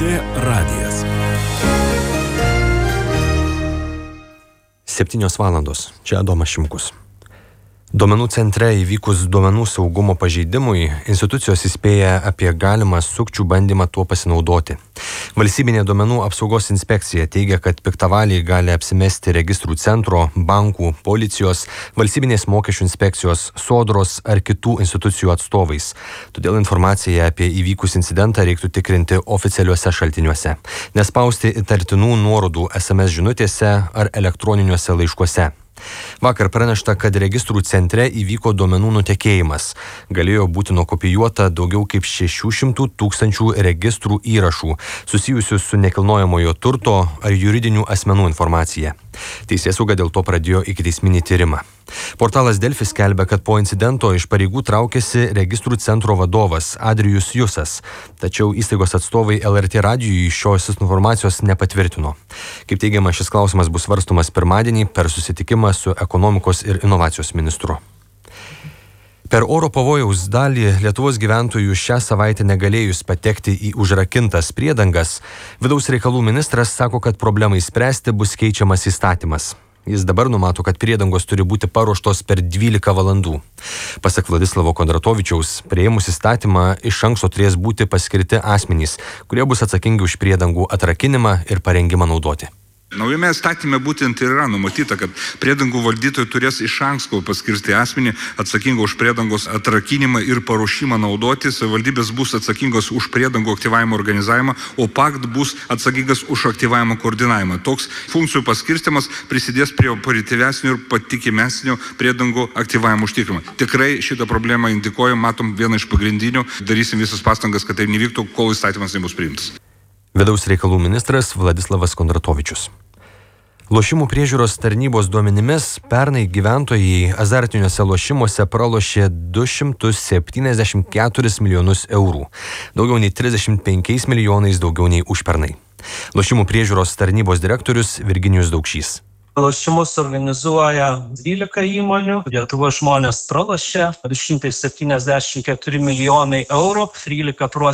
LRT radijas. 7 valandos. Čia Adomas Šimkus. Duomenų centre įvykus duomenų saugumo pažeidimui, institucijos įspėja apie galimą sukčių bandymą tuo pasinaudoti. Valstybinė duomenų apsaugos inspekcija teigia, kad piktavaliai gali apsimesti registrų centro, bankų, policijos, valstybinės mokesčių inspekcijos, sodros ar kitų institucijų atstovais. Todėl informaciją apie įvykus incidentą reiktų tikrinti oficialiuose šaltiniuose, nespausti įtartinų nuorodų SMS žinutėse ar elektroniniuose laiškuose. Vakar pranešta, kad registrų centre įvyko duomenų nutekėjimas. Galėjo būti nukopijuota daugiau kaip 600 000 registrų įrašų, susijusių su nekilnojamojo turto ar juridinių asmenų informacija. Teisėsauga dėl to pradėjo ikiteisminį tyrimą. Portalas Delfi skelbia, kad po incidento iš pareigų traukėsi registrų centro vadovas Adrijus Jusas, tačiau įstaigos atstovai LRT radijui šios informacijos nepatvirtino. Kaip teigiama, šis klausimas bus svarstomas pirmadienį per susitikimą su ekonomikos ir inovacijos ministru. Per oro pavojaus dalį Lietuvos gyventojų šią savaitę negalėjus patekti į užrakintas priedangas, vidaus reikalų ministras sako, kad problemai spręsti bus keičiamas įstatymas. Jis dabar numato, kad priedangos turi būti paruoštos per 12 valandų. Pasak Vladislavo Kondratovičiaus, priėmus įstatymą iš anksto turės būti paskirti asmenys, kurie bus atsakingi už priedangų atrakinimą ir parengimą naudoti. Naujame įstatyme būtent ir yra numatyta, kad priedangų valdytojai turės iš anksto paskirti asmenį atsakingą už priedangos atrakinimą ir paruošimą naudoti. Savivaldybės bus atsakingos už priedangų aktyvavimo organizavimą, o PAKT bus atsakingas už aktyvavimo koordinavimą. Toks funkcijų paskirstimas prisidės prie operatyvesnio ir patikimesnio priedangų aktyvavimo užtikrimo. Tikrai šitą problemą indikuojam, matom vieną iš pagrindinių, darysim visas pastangas, kad tai nevyktų, kol įstatymas nebus priimtas. Vidaus reikalų ministras Vladislavas Kondratovičius. Lošimų priežiūros tarnybos duomenimis pernai gyventojai azartiniuose lošimuose pralošė 274 milijonus eurų, daugiau nei 35 milijonais daugiau nei užpernai. Lošimų priežiūros tarnybos direktorius Virginijus Daukšys. Lošimus organizuoja 12 įmonių, Lietuvos žmonės pralošė 274 milijonai eurų, 13%